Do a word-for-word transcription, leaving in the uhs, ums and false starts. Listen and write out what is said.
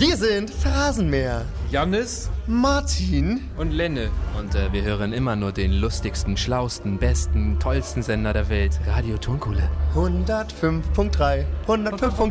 Wir sind Phrasenmäher. Jannis Martin und Lenne. Und äh, wir hören immer nur den lustigsten, schlausten, besten, tollsten Sender der Welt, Radio Tonkuhle. hundertfünf Komma drei, hundertfünf Komma